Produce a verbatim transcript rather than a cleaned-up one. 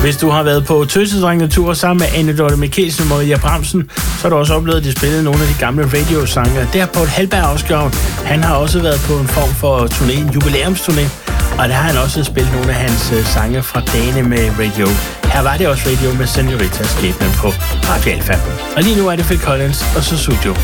Hvis du har været på Tøsedrengetur sammen med Anne Dorte Mikkelsen og Maria Bramsen, så har du også oplevet, at de spillede nogle af de gamle radiosange. Der på et Halberg Ausgaard, han har også været på en form for turné, en jubilæumsturné, og der har han også spillet nogle af hans sange fra dagene med radio. Her var det også radio med Senorita Skæbnen på Radio Alfa. Og lige nu er det Phil Collins og så Sujo.